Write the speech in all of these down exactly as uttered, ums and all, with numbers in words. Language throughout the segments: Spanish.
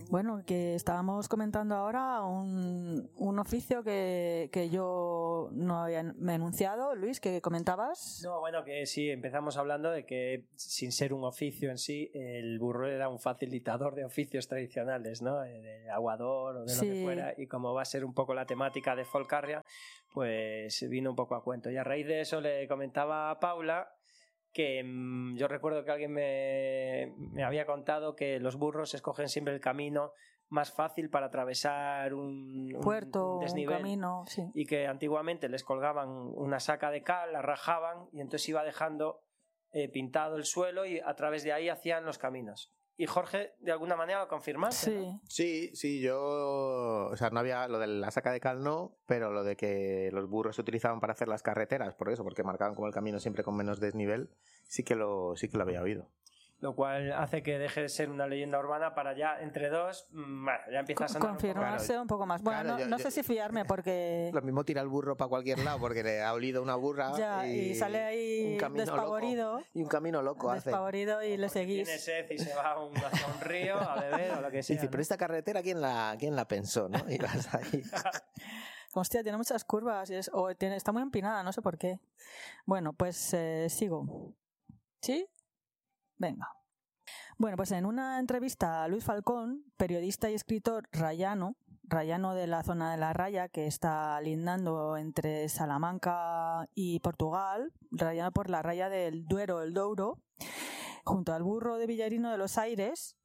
Bueno, que estábamos comentando ahora un, un oficio que, que yo no había enunciado. Luis, ¿qué comentabas? No, bueno, que sí, empezamos hablando de que sin ser un oficio en sí, el burro era un facilitador de oficios tradicionales, ¿no? De aguador o de Sí. lo que fuera, y como va a ser un poco la temática de Folcarria, pues vino un poco a cuento. Y a raíz de eso le comentaba a Paula que mmm, yo recuerdo que alguien me, me había contado que los burros escogen siempre el camino más fácil para atravesar un, puerto, un, un desnivel, un camino, sí. Y que antiguamente les colgaban una saca de cal, la rajaban y entonces iba dejando eh, pintado el suelo y a través de ahí hacían los caminos. Y Jorge, de alguna manera lo confirmaste, sí. ¿no? Sí, sí, yo... O sea, no había lo de la saca de cal, no, pero lo de que los burros se utilizaban para hacer las carreteras, por eso, porque marcaban como el camino siempre con menos desnivel, sí que lo, sí que lo había oído. Lo cual hace que deje de ser una leyenda urbana para ya, entre dos, bueno, ya empiezas a confirmarse un, un poco más. Bueno, claro, no, yo, no yo, sé si fiarme porque... Lo mismo tira el burro para cualquier lado porque le ha olido una burra ya, y, y sale ahí un despavorido. Loco, y un camino loco despavorido hace. Y le seguís. Tiene sed y se va a un, hacia un río a beber o lo que sea. Y dice, ¿no? pero esta carretera, ¿quién la, quién la pensó? ¿No? Y vas ahí... Hostia, tiene muchas curvas y es, o tiene, está muy empinada, no sé por qué. Bueno, pues eh, sigo. ¿Sí? Venga. Bueno, pues en una entrevista a Luis Falcón, periodista y escritor rayano, rayano de la zona de la Raya, que está lindando entre Salamanca y Portugal, rayano por la raya del Duero, el Douro, junto al burro de Villarino de los Aires,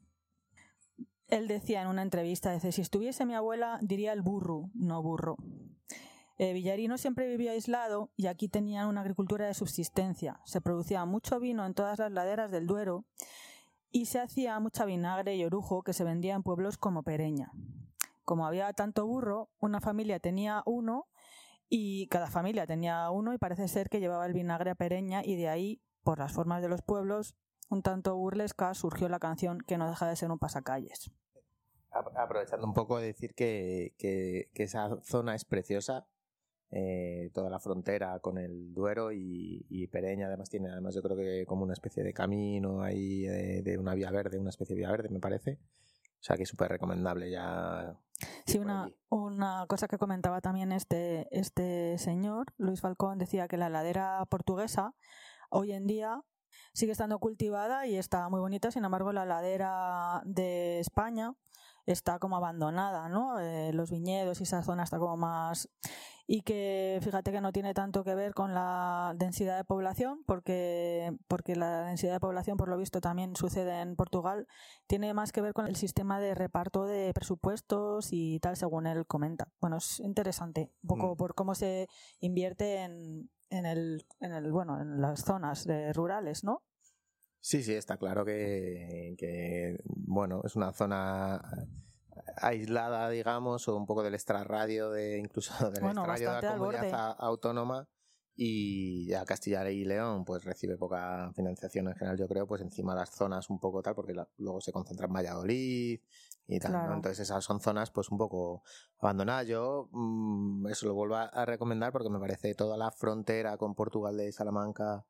él decía en una entrevista, dice, si estuviese mi abuela diría el burro, no burro. Eh, Villarino siempre vivió aislado y aquí tenían una agricultura de subsistencia. Se producía mucho vino en todas las laderas del Duero y se hacía mucha vinagre y orujo que se vendía en pueblos como Pereña. Como había tanto burro, una familia tenía uno y cada familia tenía uno y parece ser que llevaba el vinagre a Pereña y de ahí, por las formas de los pueblos, un tanto burlesca, surgió la canción que no deja de ser un pasacalles. Aprovechando un poco de decir que, que, que esa zona es preciosa, eh, toda la frontera con el Duero y, y Pereña además tiene, además yo creo que como una especie de camino ahí de, de una vía verde, una especie de vía verde me parece, o sea que es súper recomendable ya. Sí, una, una cosa que comentaba también este, este señor, Luis Falcón, decía que la ladera portuguesa hoy en día sigue estando cultivada y está muy bonita, sin embargo la ladera de España está como abandonada, ¿no? Eh, los viñedos y esa zona está como más... Y que fíjate que no tiene tanto que ver con la densidad de población, porque, porque la densidad de población, por lo visto, también sucede en Portugal, tiene más que ver con el sistema de reparto de presupuestos y tal, según él comenta. Bueno, es interesante, un poco mm. por cómo se invierte en, en, el, en, el, bueno, en las zonas de rurales, ¿no? Sí, sí, está claro que, que bueno, es una zona aislada, digamos, o un poco del extrarradio de incluso del bueno, extrarradio de la comunidad autónoma, y ya Castilla y León pues recibe poca financiación en general, yo creo, pues encima de las zonas un poco tal, porque la, luego se concentra en Valladolid y tal, claro. ¿no? Entonces esas son zonas pues un poco abandonadas. Yo mmm, eso lo vuelvo a recomendar porque me parece toda la frontera con Portugal de Salamanca,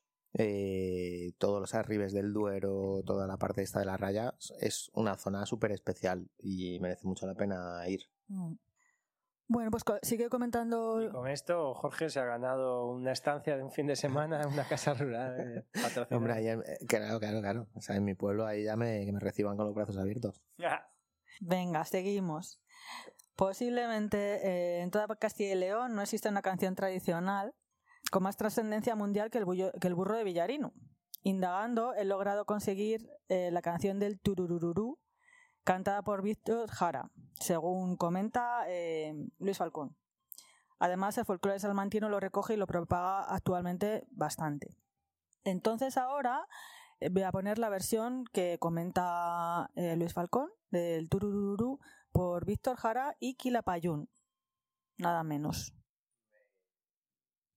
Eh, todos los arribes del Duero, toda la parte esta de la Raya, es una zona súper especial y merece mucho la pena ir. Mm. Bueno, pues sigue comentando. Y con esto Jorge se ha ganado una estancia de un fin de semana en una casa rural. Eh, Hombre, ahí, claro, claro, claro. O sea, en mi pueblo ahí ya me, que me reciban con los brazos abiertos. Venga, seguimos. Posiblemente eh, en toda Castilla y León no existe una canción tradicional con más trascendencia mundial que el, bullo, que el burro de Villarino. Indagando, he logrado conseguir eh, la canción del tururururú, cantada por Víctor Jara, según comenta eh, Luis Falcón. Además, el folclore salmantino lo recoge y lo propaga actualmente bastante. Entonces ahora eh, voy a poner la versión que comenta eh, Luis Falcón, del tururururú, por Víctor Jara y Quilapayún, nada menos.